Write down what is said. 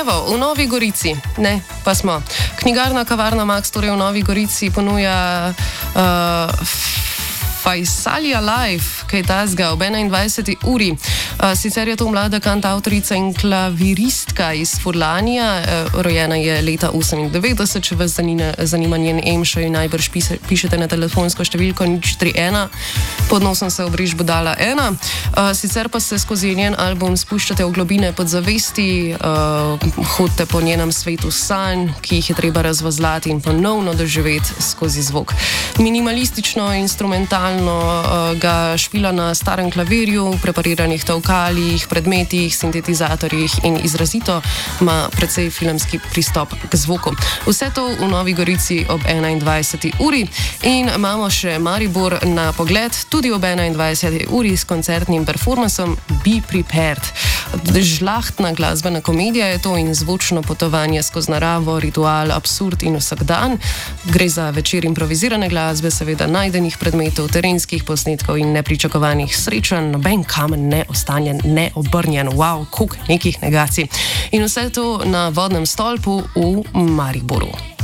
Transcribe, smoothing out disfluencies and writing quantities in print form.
Evo, v Novi Gorici, ne, pa smo. Knjigarna Kavarna Max, torej v Novi Gorici, ponuja Fajsalija Live, kaj tazga, ob 21. uri. Sicer je to mlada kantavtorica in klaviristka iz Furlanija, rojena je leta 98, če vas zanima njen emšo, jo najbrž pišete na telefonsko številko 031, pod nosom se obriž bodala 1. Sicer pa se skozi njen album spuščate v globine podzavesti, hodite po njenem svetu sanj, ki jih je treba razvozlati in ponovno doživeti skozi zvok. Minimalistično, instrumentalno ga špila na starem klavirju, prepariranih tolkalih, predmetih, sintetizatorjih in izrazito ima precej filmski pristop k zvoku. Vse to v Novi Gorici ob 21. uri in imamo še Maribor na pogled tudi ob 21. uri s koncertnim performansom Be Prepared. Žlahtna glasbena komedija je to in zvočno potovanje skozi naravo, ritual, absurd in vsakdan. Gre za večer improvizirane glasbe, seveda najdenih predmetov, terenskih posnetkov in nepričakovanih srečanj, noben kamen ne ostane neobrnjen. Wow, koliko nekih negacij. In vse to na vodnem stolpu v Mariboru.